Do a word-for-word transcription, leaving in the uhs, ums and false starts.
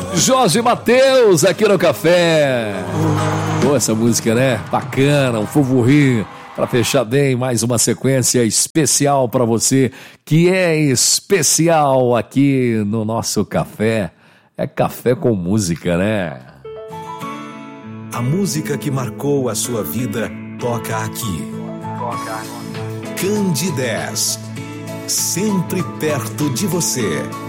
Jorge Mateus aqui no Café. Boa essa música, né? Bacana, um fuvurri para fechar bem mais uma sequência especial para você, que é especial aqui no nosso Café. É café com música, né? A música que marcou a sua vida toca aqui. Toca aqui. Candidez, sempre perto de você.